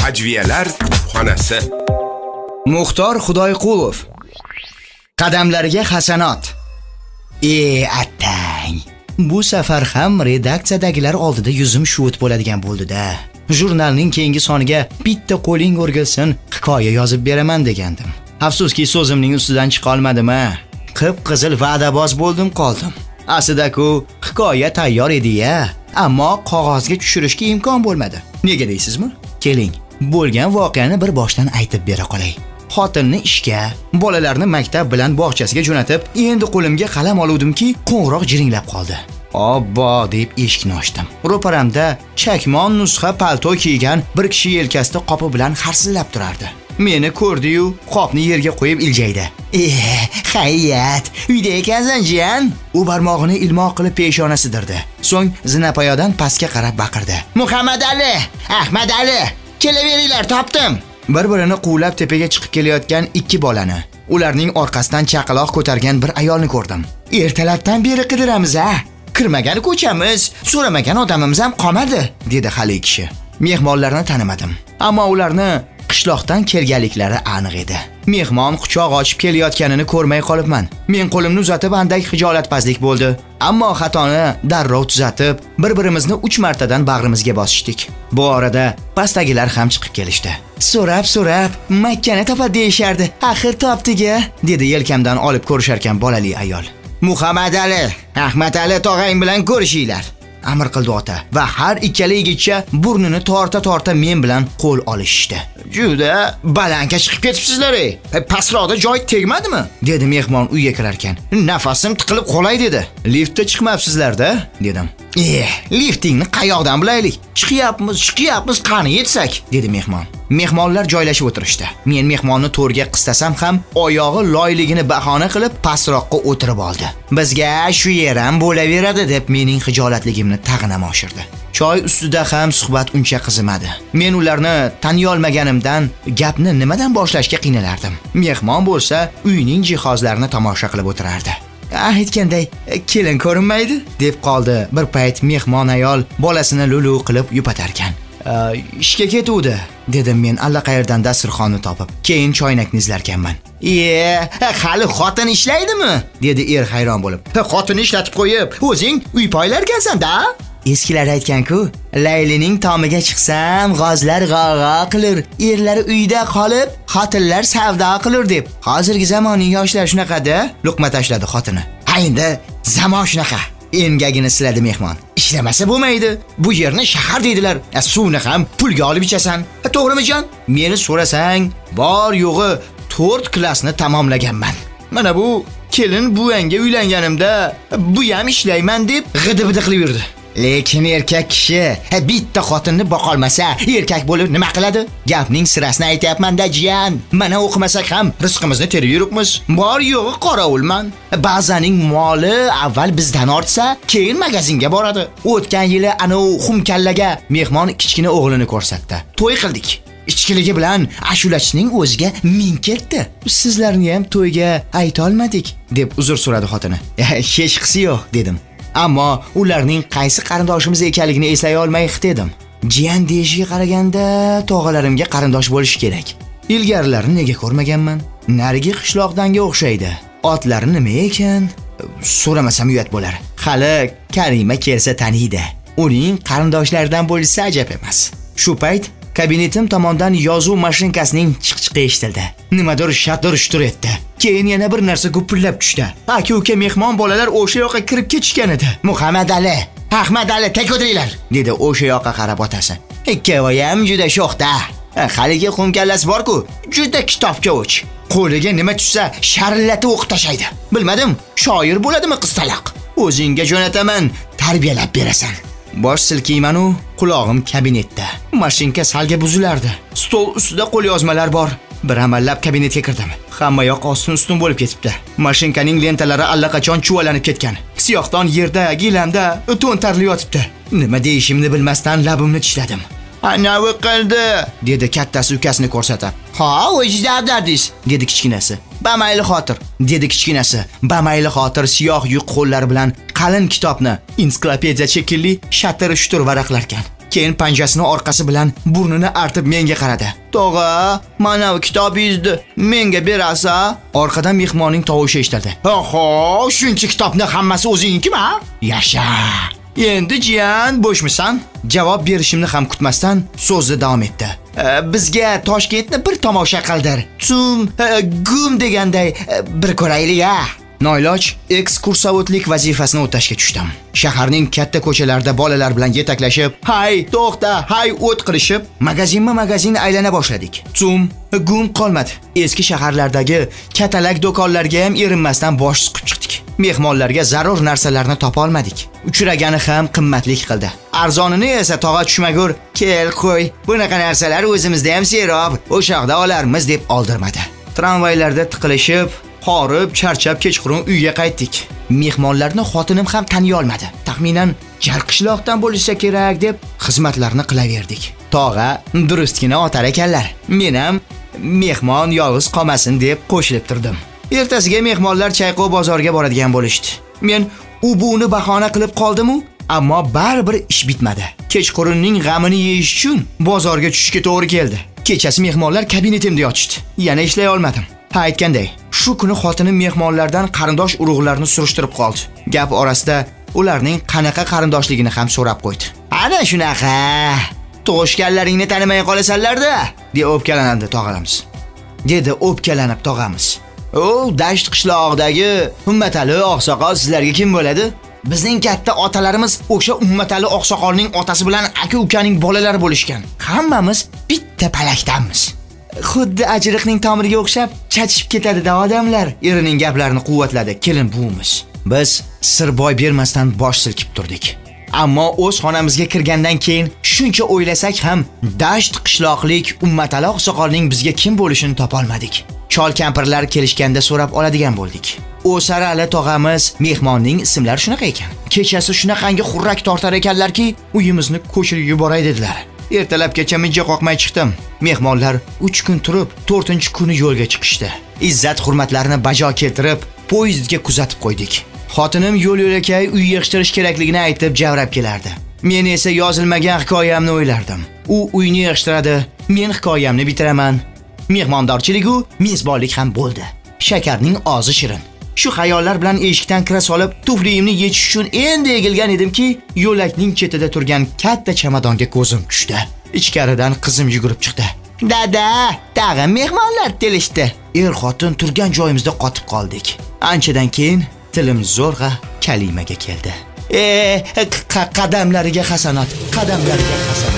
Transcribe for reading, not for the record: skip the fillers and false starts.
Hajviyalar xonasi. Muxtor Xudoyqulov. Qadamlariga hasanot. Attang. Bu safar ham redaksiyadagilar oldida yuzim shuvut bo'ladigan bo'ldi-da. Jurnalning keyingi soniga bitta qo'ling o'rgilsin, hikoya yozib beraman degandim. Afsuski so'zimning ustidan chiqa olmadim-a. Qip-qizil va'daboz bo'ldim qoldim. Aslida-ku hikoya tayyor edi-ya, ammo qog'ozga tushirishga imkon bo'lmadi. Nega deysizmi? Keling, bo'lgan voqeani bir boshdan aytib bera qolay. Xotinni ishga, bolalarni maktab bilan bog'chasiga jo'natib, endi qo'limga qalam oluvdimki, qo'ng'iroq jiringlab qoldi. Obbo deb eshikni ochdim. Ro'paramda chakmon nusxa palto kiygan bir kishi yelkasida qopi bilan harsillab turardi. Meni ko'rdi-yu, qopni yerga qo'yib iljaydi. Hayyat, uyda ekansan jiyan? U barmog'ini ilmoq qilib peshonasidirdi. So'ng zinapoyadan pastga qarab baqirdi. Muhammad Ali, Ahmad Ali, kelaveringlar, topdim. Bir-birini quvlab tepaga chiqib kelayotgan ikki bolani, ularning orqasidan chaqaloq ko'targan bir ayolni ko'rdim. Ertalabdan beri qidiramiz-a? Kirmagan ko'chamiz, so'ramagan odamimiz ham qolmadi, dedi hali kishi. Mehmonlarni tanimadim, ammo ularni qishloqdan kelganliklari aniq edi. Mehmon quchoq ochib kelayotganini ko'rmay qolibman. Men qo'limni uzatib andak xijolatpazlik bo'ldi, ammo xatoni darrov tuzatib, bir-birimizni 3 martadan bag'rimizga bosishdik. Bu orada pastdagilar ham chiqib kelishdi. So'rab, Makkani topadi deyishardi. Axir topdiga, dedi yelkamdan olib ko'rishar ekan bolali ayol. Muhammad Ali, Ahmad Ali tog'ang bilan ko'rishinglar, amr qildi ota va har ikkala yigitcha burnini torta men bilan qo'l olishdi. Juda balandga chiqib ketibsizlar-ey. Pastroqda joy tegmadimi? Dedi mehmon uyga kirar ekan. Nafasim tiqilib qolay dedi. Liftda chiqmabsizlar-da, dedim. Liftingni qayoqdan bilaylik? Chiqyapmiz, qani yetsak, dedi mehmon. Mehmonlar joylashib o'tirishdi. Men mehmonni to'rga qistasam ham oyog'i loyligini bahona qilib pastroqqa o'tirib oldi. Bizga shu yer ham bo'laveradi deb mening xijolatligimni tag'inam oshirdi. Choy ustida ham suhbat uncha qizimadi. Men ularni taniy olmaganimdan gapni nimadan boshlashga qiynalardim. Mehmon bo'lsa uyning jihozlarini tomosha qilib o'tirardi. Aytganday, kelin ko'rinmaydi, deb qoldi bir payt mehmon ayol bolasini lulu qilib yupatar ekan. Ishga ketuvdi, dedim men allaqayerdan dasturxonni topib. Keyin choynakni izlarkanman. Hali xotin ishlaydimi? Dedi er hayron bo'lib. Xotinni ishlatib qo'yib, o'zing uy poylarkansan-da? Eskilar aytgan-ku, Laylining tomiga chiqsam, g'ozlar g'ag'a qilir, erlari uyda qolib, xotinlar savdo qilir deb. Hozirgi zamonning yoshlari shunaqa-da, luqma tashladi xotini. Endi zamon shunaqa. Engagini siladi mehmon. Ishlamasa bo'lmaydi. Bu yerni shahar deydilar. Suvni ham pulga olib ichasan. To'g'rimi jon? Meni so'rasang, bor yo'g'i 4 klassni tamomlaganman. Mana bu kelin buvangga uylanganimda, bu ham ishlayman deb g'idi-bidi qilib yurdi. Lekin erkak kishi bitta xotinni boqolmasa, erkak bo'lib nima qiladi? Gapning sirasini aytayapman-da jiyan. Mana o'qimasak ham rizqimizni terib yuribmiz. Bor yo'g'i qorovulman. Ba'zaning moli avval bizdan ortsa, keyin magazinga boradi. O'tgan yili ana u xumkallaga mehmon kichkina o'g'lini ko'rsatdi. To'y qildik. Ichkiligi bilan ashulachining o'ziga ming ketdi. Sizlarni ham to'yga ayta olmadik, deb uzr so'radi xotini. Hech qisi yo'q, dedim. Ammo ularning qaysi qarindoshimiz ekanligini eslay olmay xitedim. Jiyan deyishiga qaraganda tog'alarimga qarindosh bo'lish kerak. Ilgarilarni nega ko'rmaganman? Narigi qishloqdanga o'xshaydi. Otlari nima ekan? So'ramasam uyat bo'lar. Hali Karima kelsa taniydi. Uning qarindoshlaridan bo'lsa ajab emas. Shu payt kabinetim tomondan yozuv mashinkasining chiqchiqi eshitildi. Nimadir shatir-shutur etdi. Keyin yana bir narsa gupillab tushdi. Aka-uka mehmon bolalar o'sha yoqqa kirib ketishgan edi. Muhammad Ali, Ahmad Ali, tek o'tiringlar, dedi o'sha yoqqa qarab otasi. Ikkovi ham juda sho'xda. Haligi xumkallasi bor-ku, juda kitobga o'ch. Qo'liga nima tushsa, sharillatib o'qib tashlaydi. Bilmadim, shoir bo'ladimi qiztaloq? O'zingga jo'nataman, tarbiyalab berasan. Bosh silkiyman u, qulog'im kabinetda. Mashinka salga buzilardi. Stol ustida qo'lyozmalar bor. Bir amallab kabinetga kirdim. Hamma yoq ostin-ustin bo'lib ketibdi. Mashinkaning lentalari allaqachon chuvalanib ketgan. Siyohton yerda, gilamda to'ntarilib yotibdi. Nima deyishimni bilmasdan labimni tishladim. "Anavi qildi", dedi kattasi ukasini ko'rsatib. "Ha, o'jdardardingiz", dedi kichkinasi. "Bamayli xotir", dedi kichkinasi. Bamayli xotir siyoh yuk qo'llari bilan qalin kitobni, ensiklopediya shekilli shatir-shutur varaqlarkan. Keyin panjasini orqasi bilan burnini artib menga qaradi. "Tog'a, mana bu kitobingizni menga berasa?" Orqadan mehmonning tovushi eshitildi. "Oho, shuncha kitobni hammasi o'zingizmi? Yasha. Endi jiyan, bo'shmisan?" Javob berishimni ham kutmasdan so'zni davom etdi. "Bizga Toshkentni bir tomosha qildir. Gum deganday bir ko'raylik-a." Noiloj ekskursovodlik vazifasini o'tashga tushdim. Shaharning katta ko'chalarida bolalar bilan yetaklashib, "Hay, to'xta, hay" o't qilishib, magazin aylana boshladik. Gum qolmadi. Eski shaharlardagi katalak do'konlarga ham erinmasdan bosh suqib chiqdik. Mehmonlarga zarur narsalarni topa olmadik. Uchragani ham qimmatlik qildi. Arzonini esa tog'a tushmagur, "Kel qo'y, bunaqa narsalar o'zimizda ham serob, o'shoqda olarmiz" deb oldirmadi. Tramvaylarda tiqilishib, horib, charchab kechqurun uyga qaytdik. Mehmonlarni xotinim ham taniy olmadi. Taxminan Jarqishloqdan bo'lsa kerak deb xizmatlarni qilaverdik. Tog'a durustgina otar ekanlar. Men ham mehmon yolg'iz qolmasin deb qo'shilib turdim. Ertasiga mehmonlar Chayqov bozoriga boradigan bo'lishdi. Men u-buni bahona qilib qoldim-u, ammo baribir ish bitmadi. Kechqurunning g'amini yeyish uchun bozorga tushishga to'g'ri keldi. Kechasi mehmonlar kabinetimda yotishdi. Yana ishlay olmadim. Aytganday, shu kuni xotinim mehmonlardan qarindosh urug'larni surishtirib qoldi. Gap orasida ularning qanaqa qarindoshligini ham so'rab qo'ydi. "Ana shunaqa, tug'ishganlaringni tanimay qolasanlar-da", deb o'pkalanadi tog'amiz. Dedi o'pkalanib tog'amiz. "O, Dasht qishlog'idagi Ummatali oqsoqol sizlarga kim bo'ladi? Bizning katta otalarimiz o'sha Ummatali oqsoqolning otasi bilan aka-ukaning bolalari bo'lishgan. Hammamiz bitta palakdanmiz." Xuddi ajriqning tomiriga o'xshab chachishib ketadi-da odamlar. Erining gaplarini quvvatladi kelin buvimiz. Biz sir boy bermasdan bosh silkib turdik. Ammo o'z xonamizga kirgandan keyin shuncha o'ylasak ham Dasht qishloqlik Ummatali oqsoqolning bizga kim bo'lishini topa olmadik. Chol kampirlar kelishganda so'rab oladigan bo'ldik. O'sarali tog'amiz mehmonning ismlari shunaqa ekan. Kechasi shunaqangi xurrak tortar ekanlarki, uyimizni ko'chirib yuboray dedilar. Ertalabgacha mijja qoqmay chiqdim. Mehmonlar 3 kun turib, 4-kuni yo'lga chiqishdi. Izzat hurmatlarini bajo keltirib, poyezdga kuzatib qo'ydik. Xotinim yo'l-yo'lakay uy yig'ishtirish kerakligini aytib javrab kelardi. Men esa yozilmagan hikoyamni o'ylardim. U uyni yig'ishtiradi, men hikoyamni bitiraman. Mehmondorchilik u mezbonlik ham bo'ldi. Shakarning ozi shirin. Shu xayollar bilan eshikdan kira solib, tufliyimni yechish uchun endi egilgan edimki, yo'lakning chetida turgan katta chamadonga ko'zim tushdi. Ichkaridan qizim yugurib chiqdi. "Dada, tag'in mehmonlar kelishdi." Er-xotin turgan joyimizda qotib qoldik. Anchadan keyin tilim zo'rg'a kalimaga keldi. Qadamlariga hasanot, qadamlariga hasanot.